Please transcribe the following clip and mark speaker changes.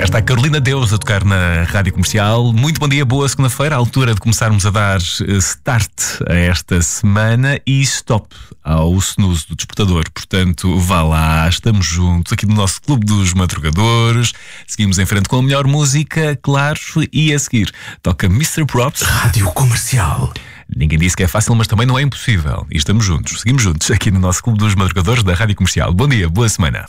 Speaker 1: Está a Carolina Deus a tocar na Rádio Comercial. Muito bom dia, boa segunda-feira, à altura de começarmos a dar start a esta semana e stop ao snooze do despertador. Portanto, vá lá, estamos juntos aqui no nosso Clube dos Madrugadores. Seguimos em frente com a melhor música, claro, e a seguir toca Mr. Props.
Speaker 2: Rádio Comercial.
Speaker 1: Ninguém disse que é fácil, mas também não é impossível. E estamos juntos, seguimos juntos aqui no nosso Clube dos Madrugadores da Rádio Comercial. Bom dia, boa semana.